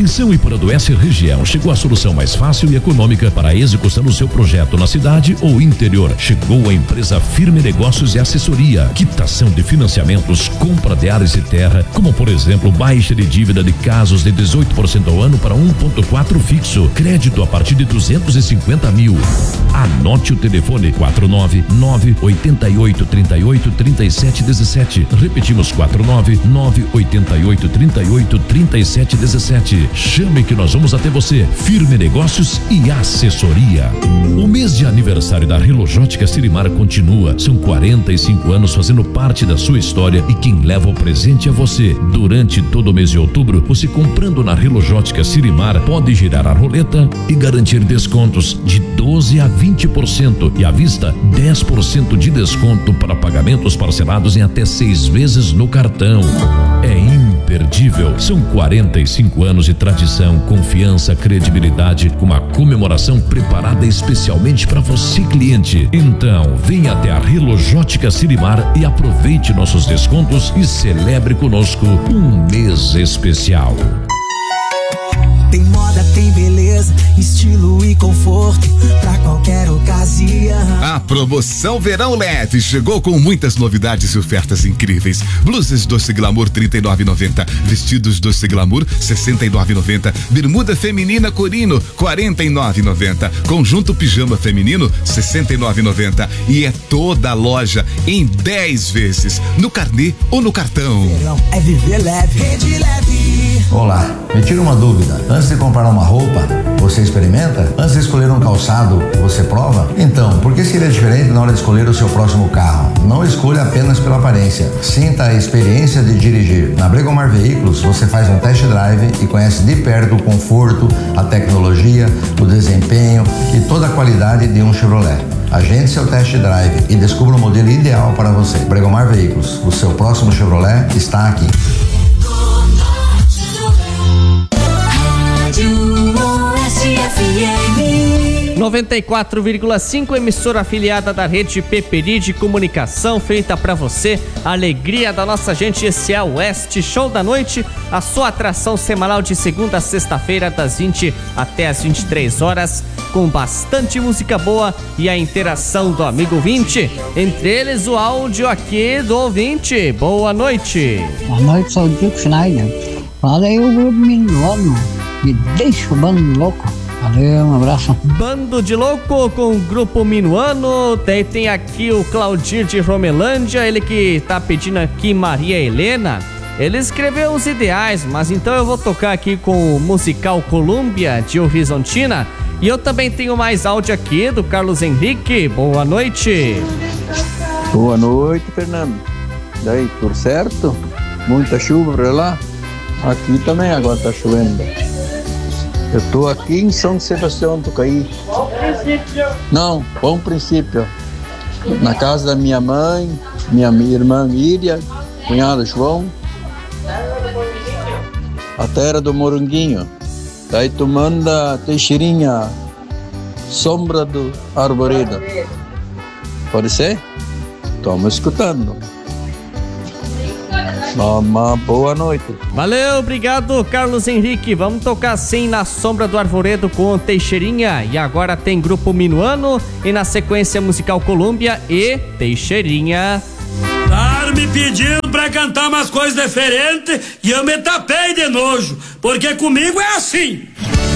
Atenção Ipuranduense região, chegou a solução mais fácil e econômica para a execução do seu projeto na cidade ou interior. Chegou a empresa Firme Negócios e Assessoria, quitação de financiamentos, compra de áreas de terra, como por exemplo, baixa de dívida de casos de 18% ao ano para 1,4 fixo, crédito a partir de 250 mil. Anote o telefone 49988383717. Repetimos 49988383717. Chame que nós vamos até você. Firme Negócios e Assessoria. O mês de aniversário da Relojótica Sirimar continua. São 45 anos fazendo parte da sua história e quem leva o presente é você. Durante todo o mês de outubro, você comprando na Relojótica Sirimar pode girar a roleta e garantir descontos de 12 a 20% e à vista 10% de desconto para pagamentos parcelados em até 6 vezes no cartão. É imperdível. São 45 anos de tradição, confiança, credibilidade, com uma comemoração preparada especialmente para você, cliente. Então, venha até a Relojótica Sirimar e aproveite nossos descontos e celebre conosco um mês especial. Tem moda, tem beleza, estilo e conforto pra qualquer ocasião. A promoção Verão Leve chegou com muitas novidades e ofertas incríveis. Blusas Doce Glamour R$39,90, vestidos Doce Glamour R$69,90, bermuda feminina Corino R$49,90, conjunto pijama feminino R$69,90 e é toda a loja em 10 vezes, no carnê ou no cartão. Verão é viver leve, rede leve. Olá, me tira uma dúvida. Antes de comprar uma roupa, você experimenta? Antes de escolher um calçado, você prova? Então, por que seria diferente na hora de escolher o seu próximo carro? Não escolha apenas pela aparência. Sinta a experiência de dirigir. Na Bregomar Veículos, você faz um test drive e conhece de perto o conforto, a tecnologia, o desempenho e toda a qualidade de um Chevrolet. Agende seu test drive e descubra o modelo ideal para você. Bregomar Veículos, o seu próximo Chevrolet está aqui. 94,5, emissora afiliada da rede Peperi de comunicação, feita pra você, a alegria da nossa gente. Esse é o Oeste Show da Noite, a sua atração semanal de segunda a sexta-feira, das 20 até as 23 horas, com bastante música boa e a interação do amigo ouvinte, entre eles o áudio aqui do ouvinte. Boa noite. Boa noite, sou o Dico Schneider. Fala aí o grupo Minuano, me deixa o bando louco. Valeu, um abraço. Bando de Louco com o grupo Minuano. Daí tem aqui o Claudir de Romelândia, ele que tá pedindo aqui Maria Helena. Ele escreveu os ideais, mas então eu vou tocar aqui com o musical Colômbia de Horizontina. E eu também tenho mais áudio aqui do Carlos Henrique. Boa noite. Boa noite, Fernando. Daí, tudo certo? Muita chuva pra lá? Aqui também agora tá chovendo. Eu tô aqui em São Sebastião do Caí. Bom princípio. Não, Bom Princípio. Na casa da minha mãe, minha irmã Miriam, cunhado João. A terra do Moranguinho. Daí tu manda Teixeirinha, Sombra do Arvoredo. Pode ser? Estamos escutando. Uma boa noite. Valeu, obrigado, Carlos Henrique. Vamos tocar sim na Sombra do Arvoredo com Teixeirinha. E agora tem grupo Minuano e na sequência musical Colômbia e Teixeirinha. Me pedindo pra cantar umas coisas diferentes e eu me tapei de nojo, porque comigo é assim.